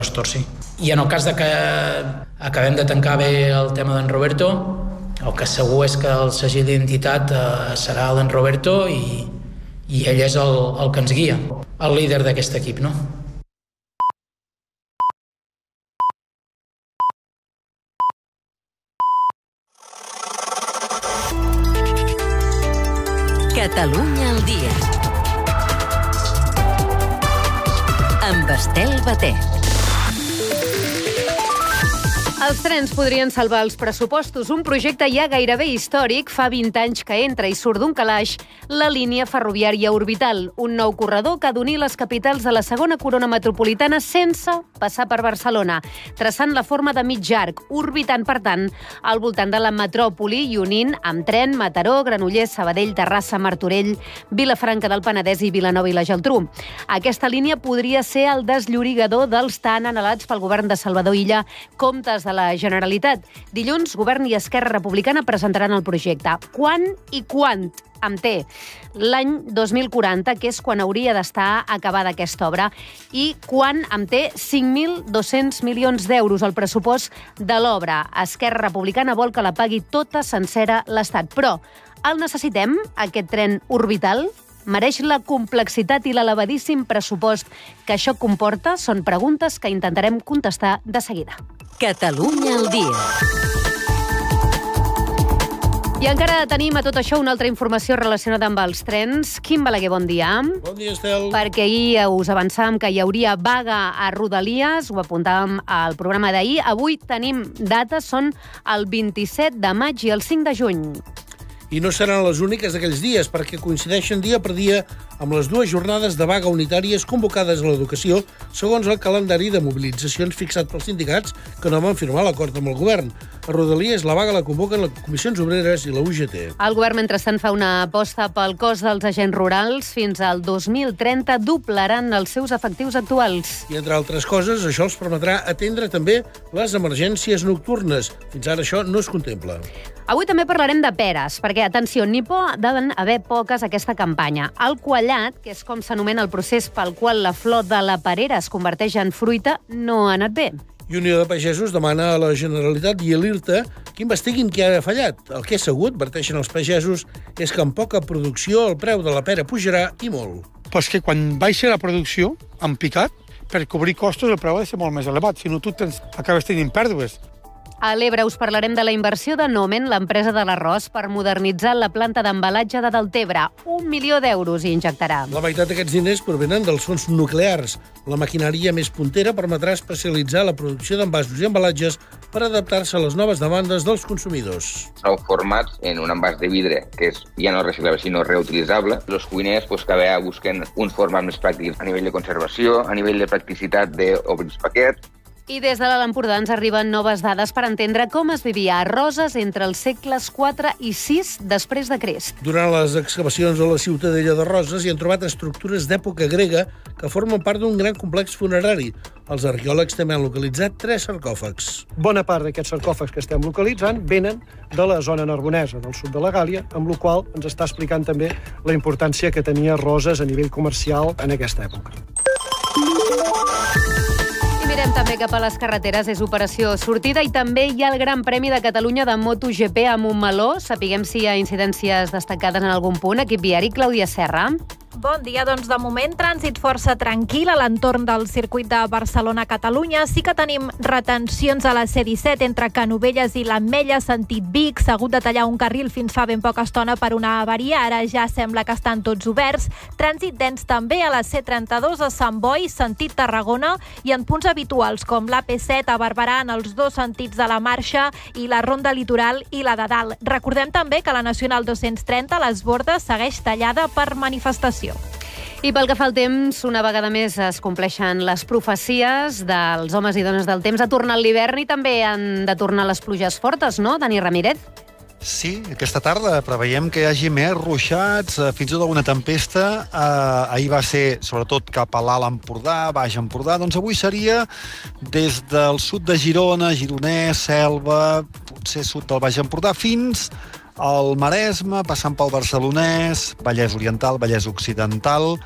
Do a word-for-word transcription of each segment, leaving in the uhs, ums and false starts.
es torci. I en el cas de que acabem de tancar bé el tema d'en Roberto, el que segur és que el segell d'identitat eh, serà l'en Roberto i, i ell és el, el que ens guia, el líder d'aquest equip, no? Catalunya al dia. Amb Estel Batet. Els trens podrien salvar els pressupostos. Un projecte ja gairebé històric. Fa vint anys que entra i surt d'un calaix la línia ferroviària orbital, un nou corredor que ha d'unir les capitals de la segona corona metropolitana sense passar per Barcelona, traçant la forma de mig arc, orbitant, per tant, al voltant de la metròpoli i unint amb tren Mataró, Granollers, Sabadell, Terrassa, Martorell, Vilafranca del Penedès i Vilanova i la Geltrú. Aquesta línia podria ser el desllorigador dels tan anhelats pel govern de Salvador Illa comptes de la Generalitat. Dilluns, Govern i Esquerra Republicana presentaran el projecte. Quan i quant? Amb T. L'any dos mil quaranta, que és quan hauria d'estar acabada aquesta obra, i quan, amb T, cinc mil dos-cents milions d'euros al pressupost de l'obra. Esquerra Republicana vol que la pagui tota sencera l'Estat. Però el necessitem, aquest tren orbital? Mereix la complexitat i l'elevadíssim pressupost que això comporta? Són preguntes que intentarem contestar de seguida. Catalunya al dia. I encara tenim a tot això una altra informació relacionada amb els trens. Quim Balaguer, bon dia. Bon dia, Estel. Perquè ahir us avançàvem que hi hauria vaga a Rodalies, ho apuntàvem al programa d'ahir. Avui tenim dates, són el vint-i-set de maig i el cinc de juny. I no seran les úniques d'aquells dies, perquè coincideixen dia per dia amb les dues jornades de vaga unitàries convocades a l'educació, segons el calendari de mobilitzacions fixat pels sindicats que no van firmar l'acord amb el govern. A Rodalies la vaga la convoquen les Comissions Obreres i la U G T. El govern, mentrestant, fa una aposta pel cos dels agents rurals. Fins al dos mil trenta doblaran els seus efectius actuals. I, entre altres coses, això els permetrà atendre també les emergències nocturnes. Fins ara això no es contempla. Avui també parlarem de peres, perquè, atenció, n'hi poden haver poques aquesta campanya. El quallat, que és com s'anomena el procés pel qual la flor de la perera es converteix en fruita, no ha anat bé. I Unió de Pagesos demana a la Generalitat i a l'I R T A que investiguin qui ha fallat. El que és segut, verteixen els pagesos, és que amb poca producció el preu de la pera pujarà i molt. Pues que quan baixa la producció, en picat, per cobrir costos el preu ha de ser molt més elevat, si no tu tens, acabes tenint pèrdues. A l'Ebre us parlarem de la inversió de Nomen, l'empresa de l'arròs, per modernitzar la planta d'embalatge de Deltebre. Un milió d'euros hi injectarà. La meitat d'aquests diners provenen dels fons nuclears. La maquinària més puntera permetrà especialitzar la producció d'envasos i embalatges per adaptar-se a les noves demandes dels consumidors. Transformats en un envàs de vidre que és ja no reciclable, sinó reutilitzable. Els cuiners pues, cada vegada busquen un format més pràctic a nivell de conservació, a nivell de practicitat d'obrir els paquets. I des de l'Alt Empordà ens arriben noves dades per entendre com es vivia a Roses entre els segles quatre i sis després de Crist. Durant les excavacions a la ciutadella de Roses hi han trobat estructures d'època grega que formen part d'un gran complex funerari. Els arqueòlegs també han localitzat tres sarcòfags. Bona part d'aquests sarcòfags que estem localitzant venen de la zona narbonesa, del sud de la Gàlia, amb la qual ens està explicant també la importància que tenia Roses a nivell comercial en aquesta època. Mirem també cap a les carreteres, és operació sortida i també hi ha el Gran Premi de Catalunya de MotoGP a Montmeló. Sapiguem si hi ha incidències destacades en algun punt. Equip viari, Clàudia Serra. Bon dia, doncs de moment trànsit força tranquil a l'entorn del circuit de Barcelona-Catalunya. Sí que tenim retencions a la C disset entre Canovelles i l'Ametlla, sentit Vic. S'ha hagut de tallar un carril fins fa ben poca estona per una avaria. Ara ja sembla que estan tots oberts. Trànsit dens també a la C trenta-dos a Sant Boi, sentit Tarragona, i en punts habituals com l'A P set a Barberà en els dos sentits de la marxa i la ronda litoral i la de dalt. Recordem també que la Nacional dos-cents trenta a les Bordes segueix tallada per manifestació. I pel que fa al temps, una vegada més es compleixen les profecies dels homes i dones del temps. Ha tornat l'hivern i també han de tornar les pluges fortes, no, Dani Ramírez? Sí, aquesta tarda preveiem que hi hagi més ruixats, fins i tot alguna tempesta. Eh, ahir va ser, sobretot, cap a l'Alt Empordà, Baix Empordà. Doncs avui seria des del sud de Girona, Gironès, Selva, potser sud del Baix Empordà, fins al Maresme, passant pel Barcelonès, Vallès Oriental, Vallès Occidental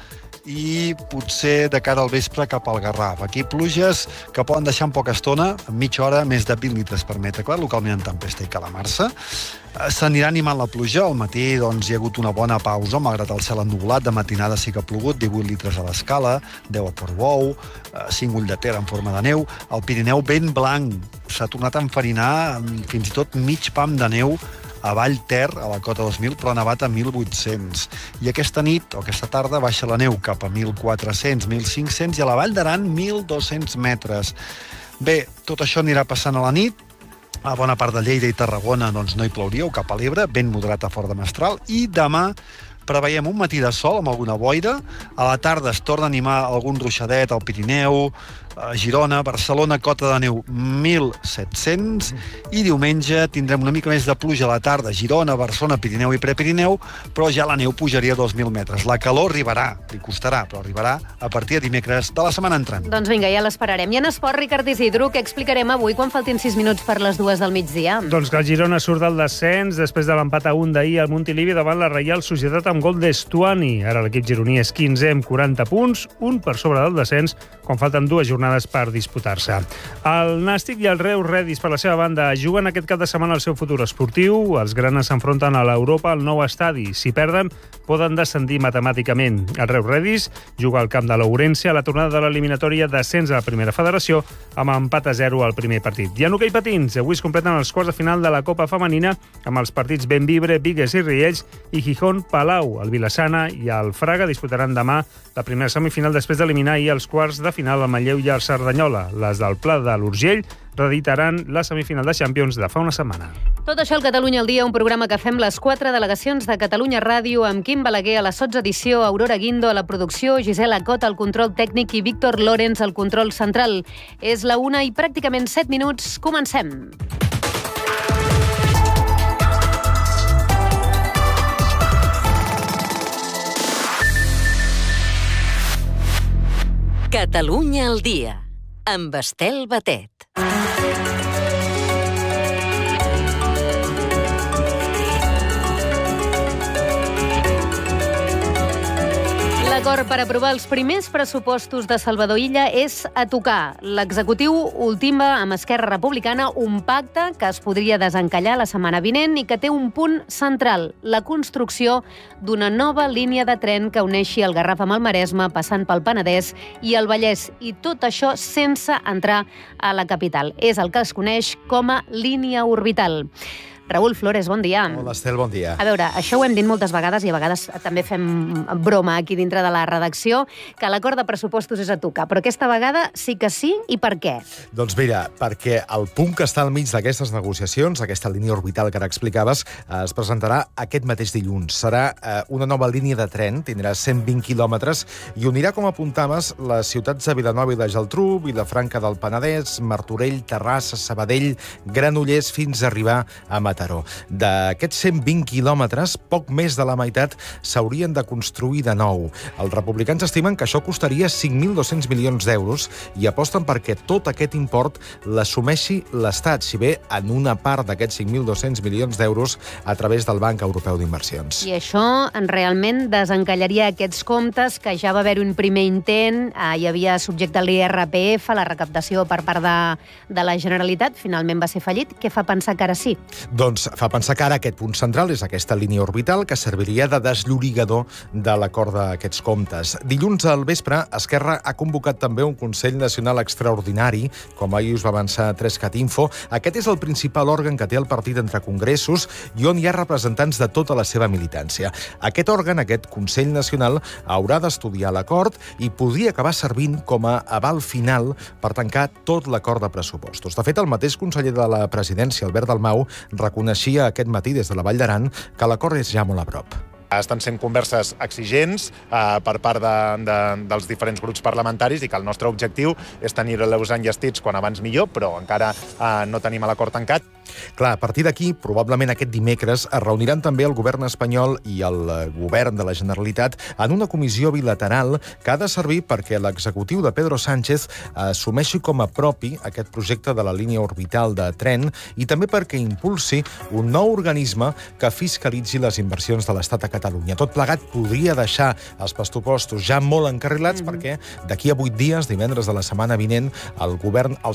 i potser de cara al vespre cap al Garraf. Aquí pluges que poden deixar en poca estona, en mitja hora, més de vint litres per metre quadrat, localment en tempesta i calamarsa. S'anirà animant la pluja. Al matí doncs, hi ha hagut una bona pausa, malgrat el cel ennubulat. De matinada sí que ha plogut, divuit litres a l'Escala, deu a Portbou, cinc Ull de Ter en forma de neu. Al Pirineu, ben blanc. S'ha tornat a enfarinar fins i tot mig pam de neu a Vallter, a la cota dos mil, però ha nevat a mil vuit-cents. I aquesta nit, o aquesta tarda, baixa la neu cap a mil quatre-cents, mil cinc-cents, i a la Vall d'Aran, mil dos-cents metres. Bé, tot això anirà passant a la nit. A bona part de Lleida i Tarragona doncs, no hi plouria, o cap a l'Ebre, ben moderat a Fort de Mestral. I demà preveiem un matí de sol amb alguna boira. A la tarda es torna a animar algun ruixadet al Pirineu, a Girona, Barcelona, cota de neu mil set-cents, i diumenge tindrem una mica més de pluja a la tarda, Girona, Barcelona, Pirineu i Prepirineu, però ja la neu pujaria a dos mil metres. La calor arribarà, li costarà, però arribarà a partir de dimecres de la setmana entrant. Doncs vinga, ja l'esperarem. I en esport, Ricard Isidro, què explicarem avui quan faltin sis minuts per les dues del migdia? Doncs que el Girona surt del descens després de l'empat a un d'ahir al Montilivi davant la Reial Societat amb gol d'Estuani. Ara l'equip gironí és quinzè amb quaranta punts, un per sobre del descens, quan falten dues jornades per disputar-se. El Nàstic i el Reus Redis, per la seva banda, juguen aquest cap de setmana el seu futur esportiu. Els granes s'enfronten a l'Europa al nou estadi. Si perden, poden descendir matemàticament. El Reus Redis juga al camp de l'Ourense a la tornada de l'eliminatòria d'ascens a la primera federació amb empat a zero al primer partit. I en hoquei patins, avui es completen els quarts de final de la Copa Femenina amb els partits Benvibre, Bigues i Riells i Gijón, Palau. El Vilassana i el Fraga disputaran demà la primera semifinal després d'eliminar ahir els quarts de final al Manlleu i el Cerdanyola. Les del Pla de l'Urgell reeditaran la semifinal de Champions de fa una setmana. Tot això al Catalunya al dia, un programa que fem les quatre delegacions de Catalunya Ràdio amb Quim Balaguer a la sotsedició, Aurora Guindo a la producció, Gisela Cot al control tècnic i Víctor Lorenz al control central. És la una i pràcticament set minuts. Comencem. Catalunya al dia, amb Estel Batet. L'acord per aprovar els primers pressupostos de Salvador Illa és a tocar. L'executiu ultima amb Esquerra Republicana un pacte que es podria desencallar la setmana vinent i que té un punt central, la construcció d'una nova línia de tren que uneixi el Garraf amb el Maresme, passant pel Penedès i el Vallès, i tot això sense entrar a la capital. És el que es coneix com a línia orbital. Raül Flores, bon dia. Hola, Estel, bon dia. A veure, això ho hem dit moltes vegades i a vegades també fem broma aquí dintre de la redacció, que l'acord de pressupostos és a tocar, però aquesta vegada sí que sí, i per què? Doncs mira, perquè el punt que està al mig d'aquestes negociacions, aquesta línia orbital que ara explicaves, es presentarà aquest mateix dilluns. Serà eh, una nova línia de tren, tindrà cent vint quilòmetres i unirà, com apuntaves, les ciutats de Vilanova i la Geltrú, Vilafranca del Penedès, Martorell, Terrassa, Sabadell, Granollers, fins a arribar a Mataró. D'aquests cent vint quilòmetres, poc més de la meitat s'haurien de construir de nou. Els republicans estimen que això costaria cinc mil dos-cents milions d'euros i aposten perquè tot aquest import l'assumeixi l'Estat, si bé en una part d'aquests cinc mil dos-cents milions d'euros a través del Banc Europeu d'Inversions. I això realment desencallaria aquests comptes, que ja va haver un primer intent, eh, hi havia subjecte a l'I R P F, la recaptació per part de, de la Generalitat, finalment va ser fallit. Què fa pensar que ara sí? Doncs fa pensar que ara aquest punt central és aquesta línia orbital que serviria de desllorigador de l'acord d'aquests comptes. Dilluns al vespre, Esquerra ha convocat també un Consell Nacional Extraordinari, com ahir us va avançar Trescat Info. Aquest és el principal òrgan que té el partit entre congressos i on hi ha representants de tota la seva militància. Aquest òrgan, aquest Consell Nacional, haurà d'estudiar l'acord i podria acabar servint com a aval final per tancar tot l'acord de pressupostos. De fet, el mateix conseller de la Presidència, Albert Dalmau, reconeixia aquest matí des de la Vall d'Aran que l'acord és ja molt a prop. Estan sent converses exigents eh, per part de, de, dels diferents grups parlamentaris i que el nostre objectiu és tenir-los enllestits quan abans millor, però encara eh, no tenim l'acord tancat. Clar, a partir d'aquí, probablement aquest dimecres, es reuniran també el govern espanyol i el govern de la Generalitat en una comissió bilateral que ha de servir perquè l'executiu de Pedro Sánchez assumeixi com a propi aquest projecte de la línia orbital de tren i també perquè impulsi un nou organisme que fiscalitzi les inversions de l'Estat a Catalunya Catalunya. Tot plegat podria deixar els pressupostos ja molt encarrilats mm-hmm. perquè d'aquí a vuit dies, divendres de la setmana vinent, el govern